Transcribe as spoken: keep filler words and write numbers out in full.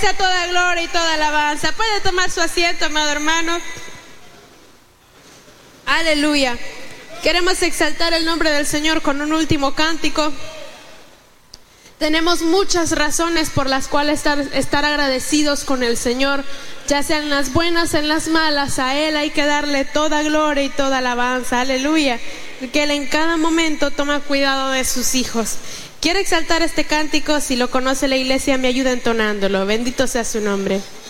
sea toda gloria y toda alabanza. Puede tomar su asiento, amado hermano. Aleluya. Queremos exaltar el nombre del Señor con un último cántico. Tenemos muchas razones por las cuales estar, estar agradecidos con el Señor, ya sean las buenas, en las malas. A Él hay que darle toda gloria y toda alabanza. Aleluya. Que Él en cada momento toma cuidado de sus hijos. Quiero exaltar este cántico. Si lo conoce la iglesia, me ayuda entonándolo. Bendito sea su nombre.